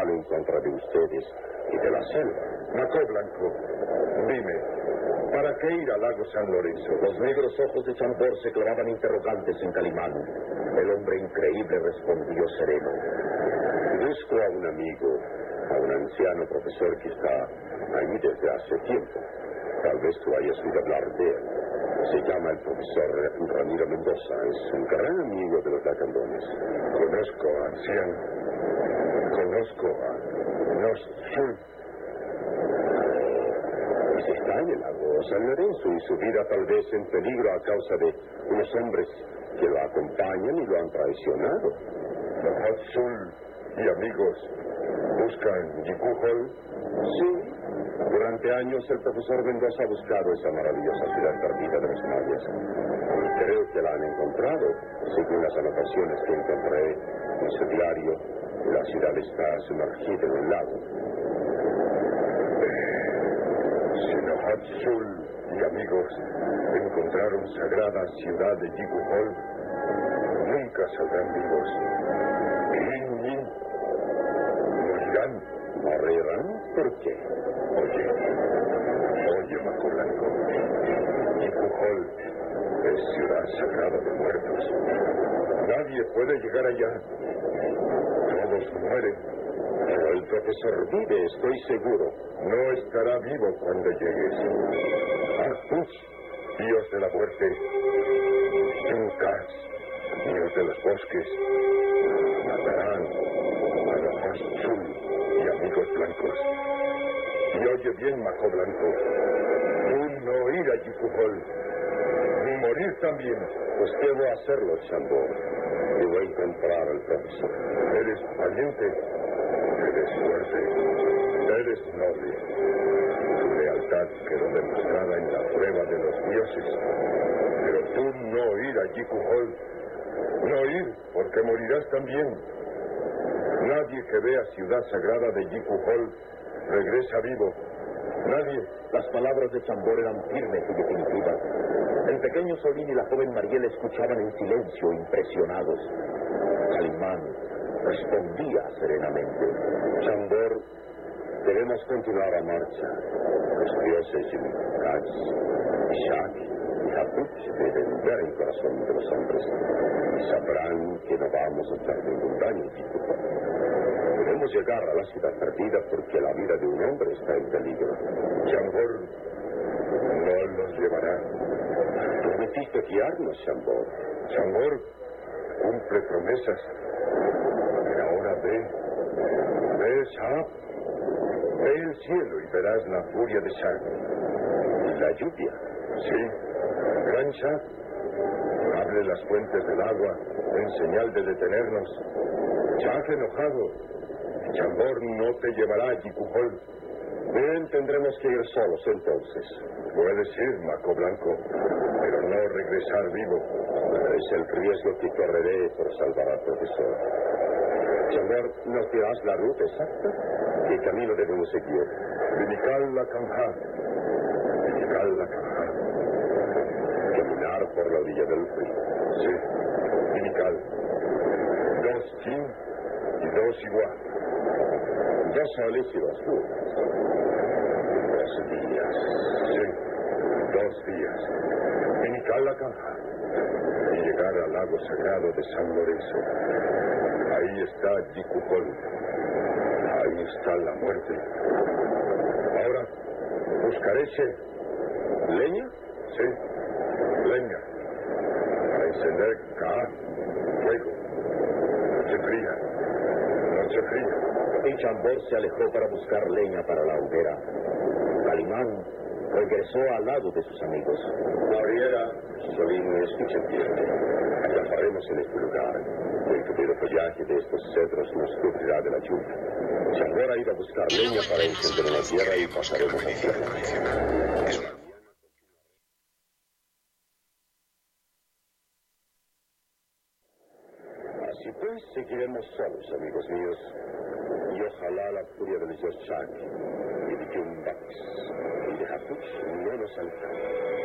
malo en contra de ustedes y de la selva. Maco Blanco, dime, ¿para qué ir al lago San Lorenzo? Los negros ojos de Chambord se clavaban interrogantes en Calimán. El hombre increíble respondió sereno. Busco a un amigo, a un anciano profesor que está ahí desde hace tiempo. Tal vez tú hayas oído hablar de él. Se llama el profesor Ramiro Mendoza. Es un gran amigo de los lacandones. Conozco, anciano. Conozco a Nostrum. Pues está en el lago San Lorenzo y su vida tal vez en peligro a causa de unos hombres que lo acompañan y lo han traicionado. Nostrum y amigos buscan Yicujol. Sí. Durante años el profesor Mendoza ha buscado esa maravillosa ciudad perdida de los mayas. Y creo que la han encontrado, según las anotaciones que encontré en su diario. La ciudad está sumergida en un lago. Si Nohatsul y amigos encontraron sagrada ciudad de Yicujol, nunca saldrán vivos. Y morirán. ¿Morirán? ¿Por qué? Oye, Maco Blanco. Yicujol es ciudad sagrada de muertos. Nadie puede llegar allá. Todos mueren. Pero el profesor vive, estoy seguro. No estará vivo cuando llegues. Artus, dios de la muerte. Tuncas, dios de los bosques. Matarán a los Nostrum y amigos blancos. Y oye bien, Maco Blanco. Tú no ir a Yicujol. Ni morir también. Pues debo hacerlo, Chambord. Debo encontrar al profesor. Eres valiente. Eres fuerte. Eres noble. Tu lealtad quedó demostrada en la prueba de los dioses. Pero tú no ir a Yicujol. No ir, porque morirás también. Nadie que vea ciudad sagrada de Yicujol regresa vivo. Nadie. Las palabras de Chambord eran firmes y definitivas. El pequeño Solín y la joven Mariela escuchaban en silencio, impresionados. Calimán respondía serenamente. Chambord, debemos continuar la marcha. Los dioses Kach, Shak y Hapuch deben ver el corazón de los hombres y sabrán que no vamos a hacer ningún daño. Debemos llegar a la ciudad perdida porque la vida de un hombre está en peligro. Chambord no los llevará. Prometiste guiarnos, Chambord. Chambord cumple promesas. Y ahora ve, Shah. Ve el cielo y verás la furia de Shah. ¿Y la lluvia? Sí, gran Shah. Abre las fuentes del agua en señal de detenernos. Shah enojado. Chambord no te llevará a Yicujol. Bien, tendremos que ir solos entonces. Puedes ir, Maco Blanco, pero no regresar vivo. Es el riesgo que correré por salvar al profesor. Chambord, ¿nos dirás la ruta exacta? ¿Qué camino debemos seguir? Vinical la Canja. Vinical la Canja. Caminar por la orilla del río. Sí, Vinical. 2 Chin y 2 Igual. 2 soles y 2 lunas. 2 días. Sí, 2 días. Vinical la Canja. Y llegar al lago sagrado de San Lorenzo. Ahí está Yicujol. Ahí está la muerte. Ahora, buscaré ¿Leña? Sí, leña. Para encender fuego. Noche fría. Noche fría. Y Chambord se alejó para buscar leña para la hoguera. Calimán regresó al lado de sus amigos. Mariela, Solín, escuchen bien. Acamparemos en este lugar. El tupido follaje de estos cedros nos cubrirá de la lluvia. Chambord ha ido a buscar leña para encender la tierra y pasaremos a tierra. Así pues, seguiremos solos, amigos míos. Y ojalá la furia del dios Shak y de Jumbax y de Hapuch no nos alcance.